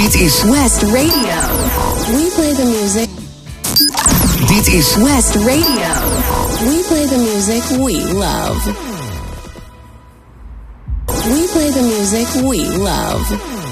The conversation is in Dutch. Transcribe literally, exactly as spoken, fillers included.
Dit is West Radio. We play the music. Dit is West Radio. We play the music we love. We play the music we love.